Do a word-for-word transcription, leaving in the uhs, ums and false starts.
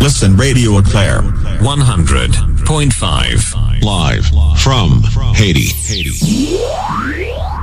Listen, Radio Eclair. one hundred point five. Live from Haiti.